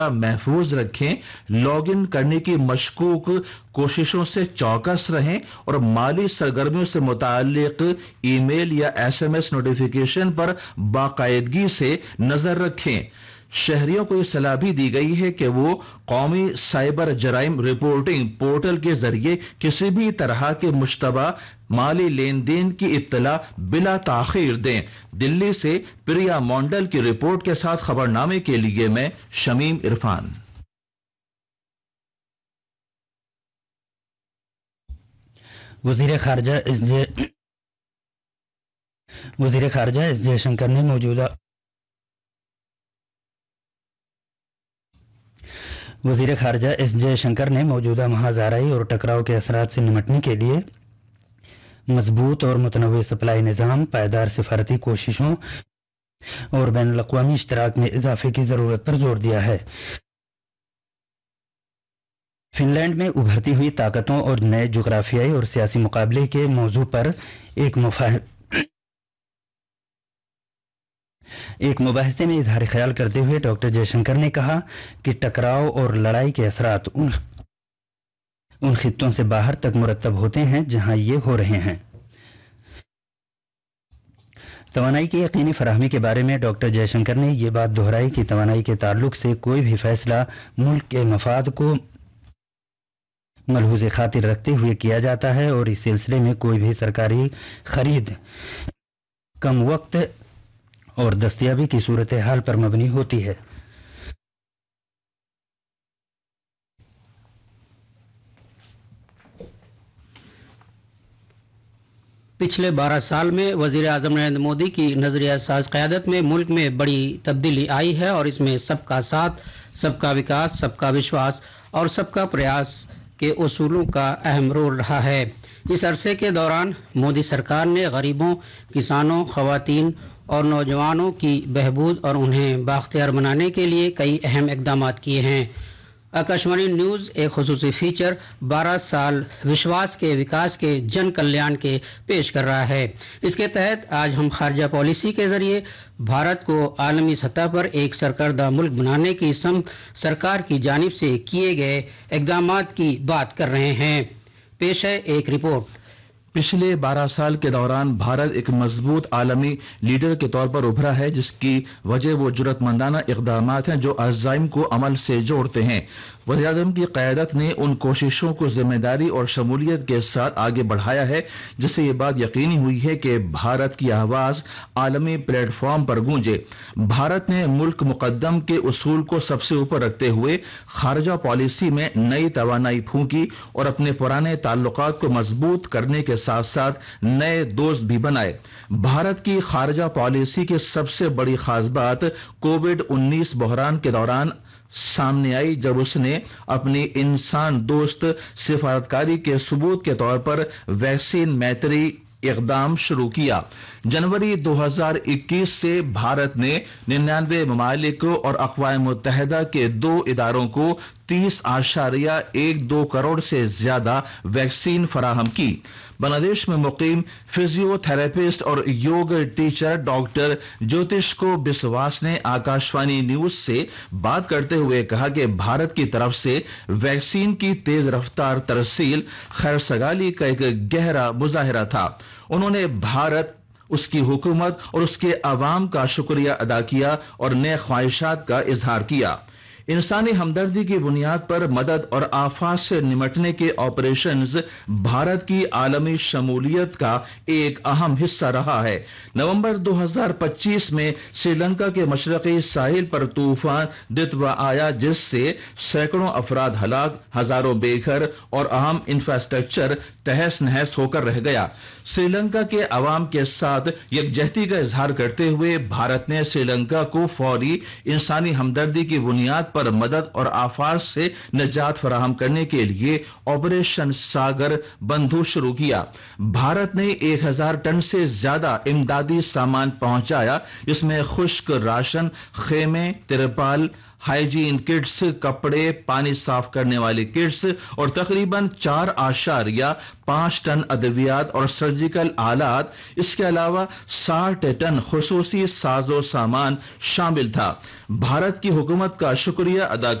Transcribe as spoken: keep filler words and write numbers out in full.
محفوظ رکھیں، log in کرنے کی مشکوک کوششوں سے چوکس رہیں اور مالی سرگرمیوں سے متعلق ای میل یا ایس ایم ایس نوٹیفیکیشن پر باقاعدگی سے نظر رکھیں۔ شہریوں کو یہ صلاح بھی دی گئی ہے کہ وہ قومی سائبر جرائم رپورٹنگ پورٹل کے ذریعے کسی بھی طرح کے مشتبہ مالی لین دین کی اطلاع بلا تاخیر دیں۔ دلی سے پریا مونڈل کی رپورٹ کے ساتھ خبرنامے کے لیے میں شمیم عرفان۔ وزیر خارجہ ایس جے وزیر خارجہ ایس جے شنکر نے موجودہ وزیر خارجہ ایس جے شنکر نے موجودہ مہازارائی اور ٹکراؤ کے اثرات سے نمٹنے کے لیے مضبوط اور متنوع سپلائی نظام، پائیدار سفارتی کوششوں اور بین الاقوامی اشتراک میں اضافے کی ضرورت پر زور دیا ہے۔ فن لینڈ میں ابھرتی ہوئی طاقتوں اور نئے جغرافیائی اور سیاسی مقابلے کے موضوع پر ایک مفاہم ایک مباحثے میں اظہار خیال کرتے ہوئے ڈاکٹر جے شنکر نے کہا کہ ٹکراؤ اور لڑائی کے اثرات ان ان خطوں سے باہر تک مرتب ہوتے ہیں جہاں یہ ہو رہے ہیں۔ توانائی کی یقینی فراہمی کے بارے میں ڈاکٹر جے شنکر نے یہ بات دہرائی کہ توانائی کے تعلق سے کوئی بھی فیصلہ ملک کے مفاد کو ملحوظ خاطر رکھتے ہوئے کیا جاتا ہے اور اس سلسلے میں کوئی بھی سرکاری خرید کم وقت اور دستیابی کی صورتحال پر مبنی ہوتی ہے۔ پچھلے بارہ سال میں وزیر اعظم نریندر مودی کی نظریہ ساز قیادت میں ملک میں بڑی تبدیلی آئی ہے اور اس میں سب کا ساتھ، سب کا وکاس، سب کا وشواس اور سب کا پریاس کے اصولوں کا اہم رول رہا ہے۔ اس عرصے کے دوران مودی سرکار نے غریبوں، کسانوں، خواتین اور نوجوانوں کی بہبود اور انہیں بااختیار بنانے کے لیے کئی اہم اقدامات کیے ہیں۔ آکاشوانی نیوز ایک خصوصی فیچر بارہ سال وشواس کے وکاس کے جن کلیان کے پیش کر رہا ہے۔ اس کے تحت آج ہم خارجہ پالیسی کے ذریعے بھارت کو عالمی سطح پر ایک سرکردہ ملک بنانے کی سمت سرکار کی جانب سے کیے گئے اقدامات کی بات کر رہے ہیں۔ پیش ہے ایک رپورٹ۔ پچھلے بارہ سال کے دوران بھارت ایک مضبوط عالمی لیڈر کے طور پر ابھرا ہے، جس کی وجہ وہ جرأت مندانہ اقدامات ہیں جو عزائم کو عمل سے جوڑتے ہیں۔ وزیر اعظم کی قیادت نے ان کوششوں کو ذمہ داری اور شمولیت کے ساتھ آگے بڑھایا ہے جس سے یہ بات یقینی ہوئی ہے کہ بھارت کی آواز عالمی پلیٹ فارم پر گونجے۔ بھارت نے ملک مقدم کے اصول کو سب سے اوپر رکھتے ہوئے خارجہ پالیسی میں نئی توانائی پھونکی اور اپنے پرانے تعلقات کو مضبوط کرنے کے ساتھ ساتھ نئے دوست بھی بنائے۔ بھارت کی خارجہ پالیسی کی سب سے بڑی خاص بات کووڈ انیس بحران کے دوران سامنے آئی جب اس نے اپنی انسان دوست سفارتکاری کے ثبوت کے طور پر ویکسین میتری اقدام شروع کیا۔ جنوری دو ہزار اکیس سے بھارت نے ننانوے ممالک اور اقوام متحدہ کے دو اداروں کو تیس اشاریہ ایک دو کروڑ سے زیادہ ویکسین فراہم کی۔ بنگلہ دیش میں مقیم فزیو تھراپسٹ اور یوگ ٹیچر ڈاکٹر جوتش کو بسواس نے آکاشوانی نیوز سے بات کرتے ہوئے کہا کہ بھارت کی طرف سے ویکسین کی تیز رفتار ترسیل خیر سگالی کا ایک گہرا مظاہرہ تھا۔ انہوں نے بھارت، اس کی حکومت اور اس کے عوام کا شکریہ ادا کیا اور نئے خواہشات کا اظہار کیا۔ انسانی ہمدردی کی بنیاد پر مدد اور آفات سے نمٹنے کے آپریشنز بھارت کی عالمی شمولیت کا ایک اہم حصہ رہا ہے۔ نومبر دو ہزار پچیس میں سری لنکا کے مشرقی ساحل پر طوفان دتوا آیا جس سے سینکڑوں افراد ہلاک، ہزاروں بے گھر اور اہم انفراسٹرکچر تہس نہس ہو کر رہ گیا۔ سری لنکا کے عوام کے ساتھ یکجہتی کا اظہار کرتے ہوئے بھارت نے سری لنکا کو فوری انسانی ہمدردی کی بنیاد پر مدد اور آفات سے نجات فراہم کرنے کے لیے آپریشن ساگر بندھو شروع کیا۔ بھارت نے ایک ہزار ٹن سے زیادہ امدادی سامان پہنچایا، جس میں خشک راشن، خیمے، ترپال، ہائیجین کٹس، کپڑے، پانی صاف کرنے والی کٹس اور تقریباً چار آشار یا پانچ ٹن ادویات اور سرجیکل آلات، اس کے علاوہ ساٹھ ٹن خصوصی ساز و سامان شامل تھا۔ بھارت کی حکومت کا شکریہ ادا